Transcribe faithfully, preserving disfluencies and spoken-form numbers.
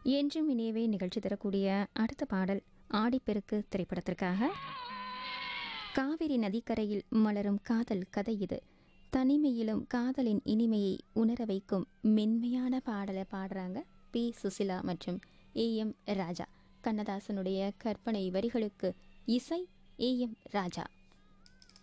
என்றும் இனியவே நிகழ்ச்சி தரக்கூடிய அடுத்த பாடல் ஆடிப்பெருக்கு திரைப்படத்திற்காக. காவிரி நதிக்கரையில் மலரும் காதல் கதை இது. தனிமையிலும் காதலின் இனிமையை உணர வைக்கும் மென்மையான பாடலை பாடுறாங்க பி சுசிலா மற்றும் ஏ எம் ராஜா. கண்ணதாசனுடைய கற்பனை வரிகளுக்கு இசை ஏ எம் ராஜா.